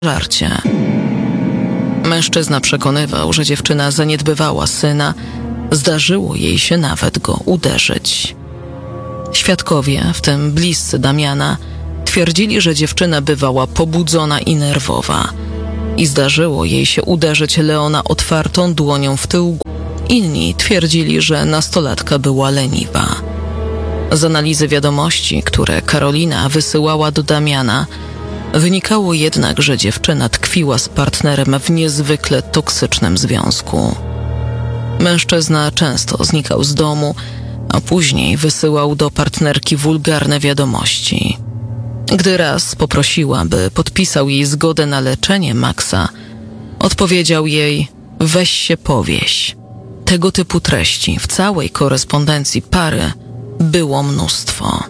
żarcie. Mężczyzna przekonywał, że dziewczyna zaniedbywała syna, zdarzyło jej się nawet go uderzyć. Świadkowie, w tym bliscy Damiana, twierdzili, że dziewczyna bywała pobudzona i nerwowa i zdarzyło jej się uderzyć Leona otwartą dłonią w tył. Inni twierdzili, że nastolatka była leniwa. Z analizy wiadomości, które Karolina wysyłała do Damiana, wynikało jednak, że dziewczyna tkwiła z partnerem w niezwykle toksycznym związku. Mężczyzna często znikał z domu, a później wysyłał do partnerki wulgarne wiadomości. Gdy raz poprosiła, by podpisał jej zgodę na leczenie Maxa, odpowiedział jej: weź się powieś. Tego typu treści w całej korespondencji pary było mnóstwo.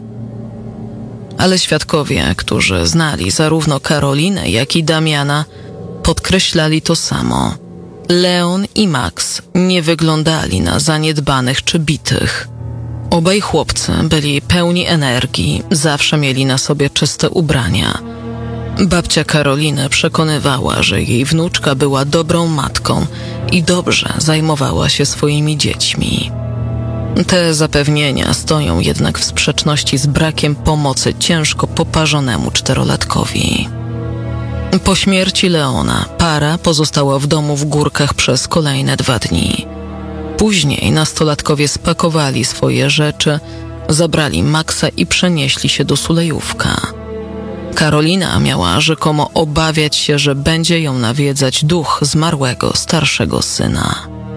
Ale świadkowie, którzy znali zarówno Karolinę, jak i Damiana, podkreślali to samo. Leon i Max nie wyglądali na zaniedbanych czy bitych. Obaj chłopcy byli pełni energii, zawsze mieli na sobie czyste ubrania. Babcia Karoliny przekonywała, że jej wnuczka była dobrą matką i dobrze zajmowała się swoimi dziećmi. Te zapewnienia stoją jednak w sprzeczności z brakiem pomocy ciężko poparzonemu 4-latkowi. Po śmierci Leona para pozostała w domu w Górkach przez kolejne 2 dni. Później nastolatkowie spakowali swoje rzeczy, zabrali Maxa i przenieśli się do Sulejówka. Karolina miała rzekomo obawiać się, że będzie ją nawiedzać duch zmarłego starszego syna.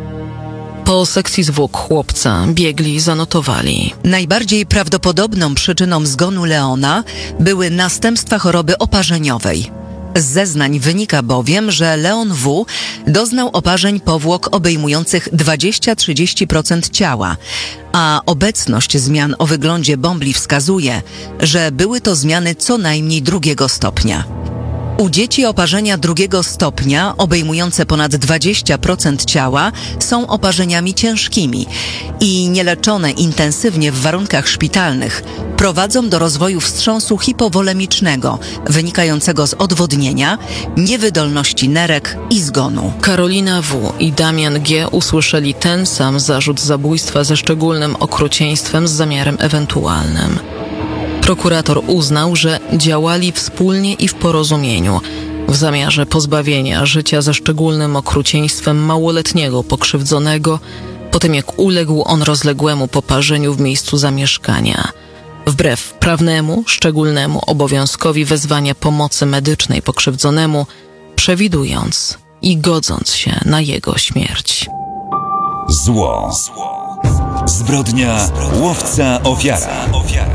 Po sekcji zwłok chłopca biegli zanotowali: najbardziej prawdopodobną przyczyną zgonu Leona były następstwa choroby oparzeniowej. Z zeznań wynika bowiem, że Leon W. doznał oparzeń powłok obejmujących 20-30% ciała, a obecność zmian o wyglądzie bąbli wskazuje, że były to zmiany co najmniej 2. stopnia. U dzieci oparzenia 2. stopnia, obejmujące ponad 20% ciała, są oparzeniami ciężkimi i nieleczone intensywnie w warunkach szpitalnych prowadzą do rozwoju wstrząsu hipowolemicznego, wynikającego z odwodnienia, niewydolności nerek i zgonu. Karolina W. i Damian G. usłyszeli ten sam zarzut zabójstwa ze szczególnym okrucieństwem z zamiarem ewentualnym. Prokurator uznał, że działali wspólnie i w porozumieniu w zamiarze pozbawienia życia ze szczególnym okrucieństwem małoletniego pokrzywdzonego po tym, jak uległ on rozległemu poparzeniu w miejscu zamieszkania, wbrew prawnemu, szczególnemu obowiązkowi wezwania pomocy medycznej pokrzywdzonemu, przewidując i godząc się na jego śmierć. Zło. Zbrodnia, łowca, ofiara.